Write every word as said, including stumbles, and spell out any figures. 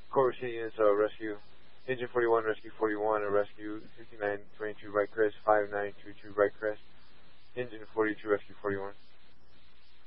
Culver City is uh, rescue. Engine forty-one, rescue forty-one, a rescue fifty-nine twenty-two right crest, five nine two two right crest. Engine forty-two, rescue forty-one.